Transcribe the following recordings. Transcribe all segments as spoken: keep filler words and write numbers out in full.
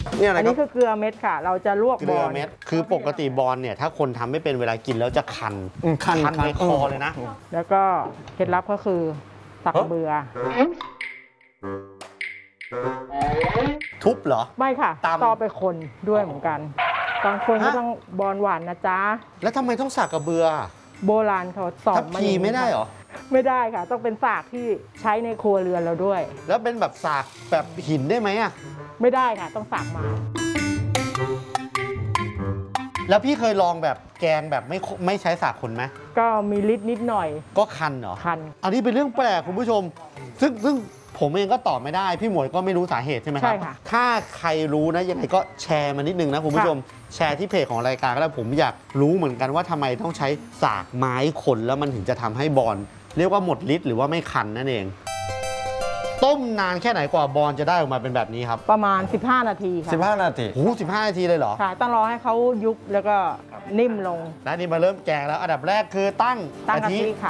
เนี่ยอะไรอันก็นี้คือเกลือเม็ดค่ะ เราจะลวกเกลือเม็ดคือปกติบอลเนี่ยถ้าคนทำไม่เป็นเวลากินแล้วจะคันอืมคันคันในคอเลยนะแล้วก็เคล็ดลับก็คือสักกระเบือทุบเหรอไม่ค่ะตำต่อไปคนด้วยเหมือนกันบางคนก็ฮะต้องบอลหวานนะจ๊ะแล้วทำไมต้องสักกระเบือโบราณเขาสอนทับมาพีอย่างนี้ไม่ได้เหรอไม่ได้ค่ะ ต้องเป็นสากที่ใช้ในครัวเรือนเราด้วยแล้วเป็นแบบสากแบบหินได้ไหมอะไม่ได้ค่ะ ต้องสากมาแล้วพี่เคยลองแบบแกงแบบไม่ไม่ใช้สากคนไหมก็มีฤทธิ์นิดหน่อยก็คันเหรอคันอันนี้เป็นเรื่องแปลกคุณผู้ชม ซึ่งซึ่งผมเองก็ตอบไม่ได้ พี่หมวยก็ไม่รู้สาเหตุใช่ไหมครับใช่ค่ะถ้าใครรู้นะยังไงก็แชร์มานิดนึงนะคุณผู้ชม แชร์ที่เพจของรายการก็ได้ผมอยากรู้เหมือนกันว่าทำไมต้องใช้สากไม้คนแล้วมันถึงจะทำให้บอลเรียกว่าหมดฤทธิ์หรือว่าไม่คันนั่นเอง ต้มนานแค่ไหนกว่าบอลจะได้ออกมาเป็นแบบนี้ครับประมาณ สิบห้า นาทีค่ะสิบห้านาทีโอ้โหสิบห้านาทีเลยเหรอค่ะ ต้องรอให้เขายุบแล้วก็นิ่มลงและนี่มาเริ่มแกงแล้วอันดับแรกคือตั้งตั้งกะกะทิทิค่ะ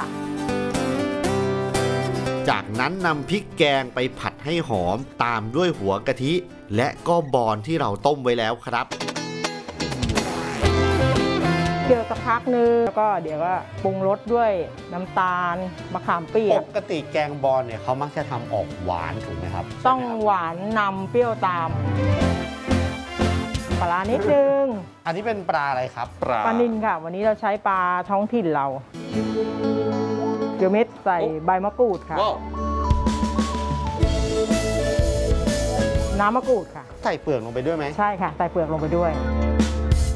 จากนั้นนำพริกแกงไปผัดให้หอมตามด้วยหัวกะทิ และก็บอลที่เราต้มไว้แล้วครับเคี่ยวสักพักนึงแล้วก็เดี๋ยวก็ปรุงรสด้วยน้ำตาลมะขามเปียปกกติแกงบอลเนี่ยเขามักจะทำออกหวานถูกไหมครับต้องหวานนำเปรี้ยวตามปลาร้านิดนึงอันนี้เป็นปลาอะไรครับปลาปลานิลค่ะ วันนี้เราใช้ปลาท้องถิ่นเราเกลือเม็ดใส่ใบมะกรูดค่ะว้าวน้ำมะกรูดค่ะใส่เปลือกลงไปด้วยไหมใช่ค่ะ ใส่เปลือกลงไปด้วย